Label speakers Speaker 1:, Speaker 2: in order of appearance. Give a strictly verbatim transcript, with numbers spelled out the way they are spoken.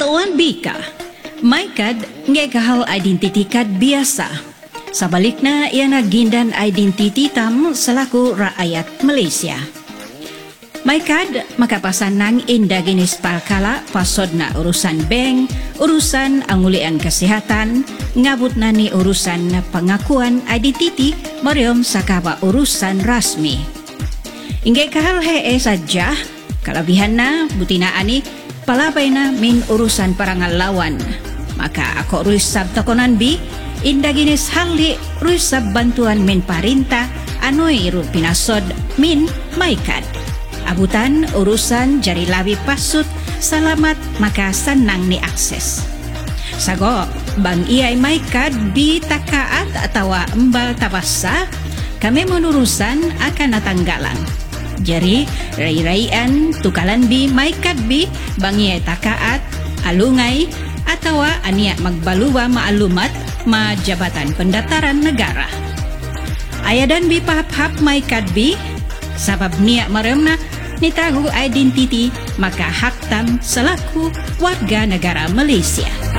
Speaker 1: Tuan Bika, maikad ngay kahal identiti kad biasa. Sabalikna ia nagindan identiti tam selaku rakyat Malaysia. Maikad makapasan nang indaginis palkala pasod na urusan bank, urusan angulian kesehatan, ngabut na ni urusan pengakuan identiti mariom sakaba urusan rasmi. Inggay kahal hee saja, kalabihan na butina ani palabay na min urusan parangal lawan. Maka ako ruisab takonan bi, indaginis hali ruisab bantuan min parinta anoy iru pinasod min maikad. Abutan urusan jari labi pasut salamat maka sanang ni akses. Sago, bang iay maikad bi takaat atawa embal tabasa, kami menurusan akan natanggalan. Jari ray-rayan tukalan bi maikad bi bang iay takaat, alungay, atawa aniak magbaluwa maalumat ma Jabatan Pendataran Negara. Ayadan bi pahap-hap maikad bi, sabab niak maremna nitagu identiti maka haktam selaku warga negara Malaysia.